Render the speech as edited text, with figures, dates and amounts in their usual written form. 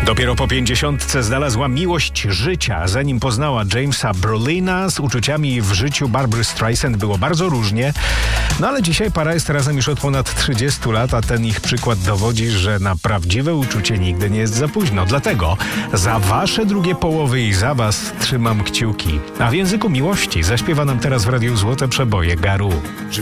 Dopiero po 50 znalazła miłość życia. Zanim poznała Jamesa Brolina, z uczuciami w życiu Barbry Streisand było bardzo różnie. No ale dzisiaj para jest razem już od ponad 30 lat, a ten ich przykład dowodzi, że na prawdziwe uczucie nigdy nie jest za późno. Dlatego za wasze drugie połowy i za was trzymam kciuki. A w języku miłości zaśpiewa nam teraz w Radiu Złote Przeboje Garu.